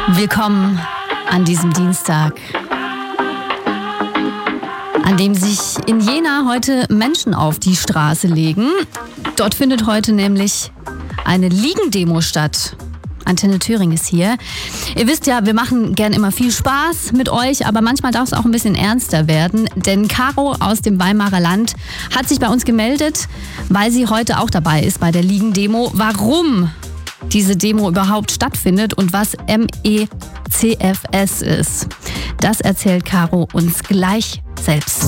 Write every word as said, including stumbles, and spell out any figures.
Willkommen an diesem Dienstag, an dem sich in Jena heute Menschen auf die Straße legen. Dort findet heute nämlich eine Liegendemo statt. Antenne Thüringen ist hier. Ihr wisst ja, wir machen gern immer viel Spaß mit euch, aber manchmal darf es auch ein bisschen ernster werden. Denn Caro aus dem Weimarer Land hat sich bei uns gemeldet, weil sie heute auch dabei ist bei der Liegendemo. Warum diese Demo überhaupt stattfindet und was M E C F S ist, das erzählt Caro uns gleich selbst.